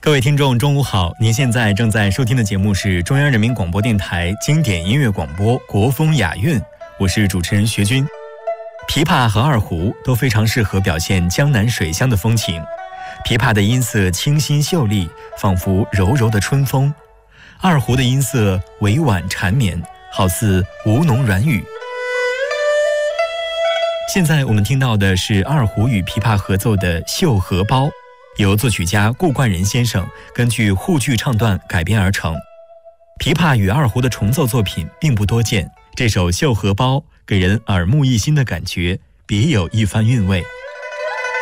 各位听众，中午好！您现在正在收听的节目是中央人民广播电台经典音乐广播《国风雅韵》，我是主持人学军。琵琶和二胡都非常适合表现江南水乡的风情。琵琶的音色清新秀丽，仿佛柔柔的春风；二胡的音色委婉缠绵，好似吴侬软语。现在我们听到的是二胡与琵琶合奏的《绣荷包》，由作曲家顾冠仁先生根据沪剧唱段改编而成。琵琶与二胡的重奏作品并不多见，这首《绣荷包》给人耳目一新的感觉，别有一番韵味。